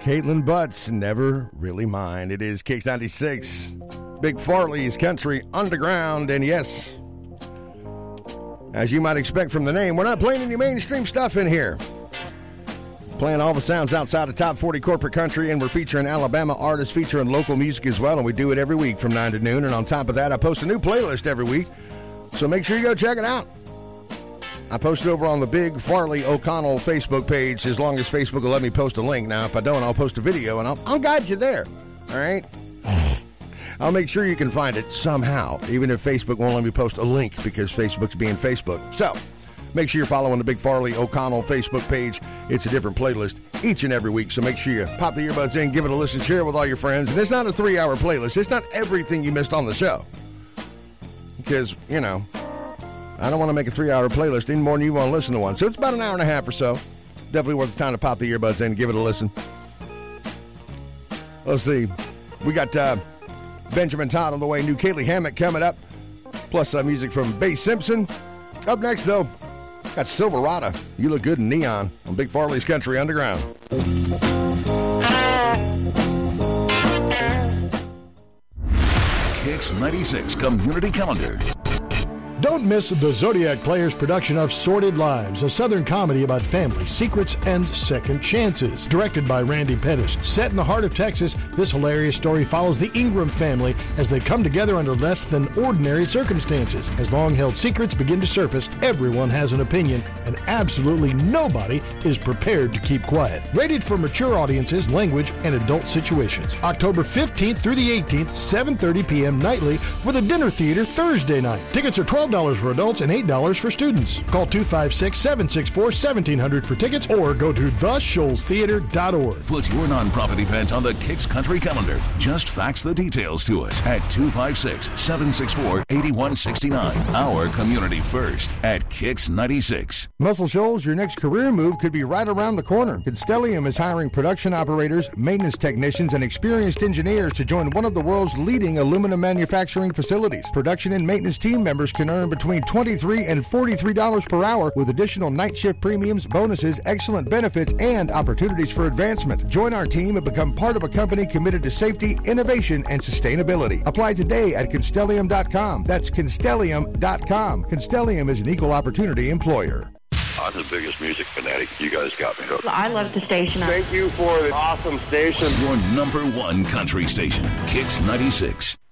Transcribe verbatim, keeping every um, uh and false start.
Caitlin Butts, Never Really Mine. It is Kicks ninety-six, Big Farley's Country Underground, and yes, as you might expect from the name, we're not playing any mainstream stuff in here. Playing all the sounds outside of top forty corporate country, and we're featuring Alabama artists, featuring local music as well, and we do it every week from nine to noon, and on top of that, I post a new playlist every week, so make sure you go check it out. I post it over on the Big Farley O'Connell Facebook page, as long as Facebook will let me post a link. Now, if I don't, I'll post a video, and I'll, I'll guide you there, all right? I'll make sure you can find it somehow, even if Facebook won't let me post a link because Facebook's being Facebook. So, make sure you're following the Big Farley O'Connell Facebook page. It's a different playlist each and every week, so make sure you pop the earbuds in, give it a listen, share it with all your friends. And it's not a three-hour playlist. It's not everything you missed on the show. Because, you know, I don't want to make a three-hour playlist any more than you want to listen to one. So it's about an hour and a half or so. Definitely worth the time to pop the earbuds in and give it a listen. Let's see. We got uh, Benjamin Todd on the way. New Kaylee Hammock coming up. Plus uh, music from Bass Simpson. Up next, though, got Silverado. You Look Good in Neon on Big Farley's Country Underground. Kicks ninety-six Community Calendar. Don't miss the Zodiac Players production of Sordid Lives, a Southern comedy about family, secrets, and second chances. Directed by Randy Pettis. Set in the heart of Texas, this hilarious story follows the Ingram family as they come together under less than ordinary circumstances. As long-held secrets begin to surface, everyone has an opinion, and absolutely nobody is prepared to keep quiet. Rated for mature audiences, language, and adult situations. October fifteenth through the eighteenth, seven thirty p.m. nightly, with a dinner theater Thursday night. Tickets are twelve dollars for adults and eight dollars for students. Call two five six, seven six four, one seven zero zero for tickets or go to the shoals theater dot org. Put your nonprofit event on the Kicks Country Calendar. Just fax the details to us at two five six, seven six four, eight one six nine. Our community first at Kicks ninety-six. Muscle Shoals, your next career move could be right around the corner. Constellium is hiring production operators, maintenance technicians, and experienced engineers to join one of the world's leading aluminum manufacturing facilities. Production and maintenance team members can earn between twenty-three dollars and forty-three dollars per hour with additional night shift premiums, bonuses, excellent benefits, and opportunities for advancement. Join our team and become part of a company committed to safety, innovation, and sustainability. Apply today at Constellium dot com. That's Constellium dot com. Constellium is an equal opportunity employer. I'm the biggest music fanatic. You guys got me hooked. I love the station. Thank you for the awesome station. Your number one country station, Kicks ninety-six.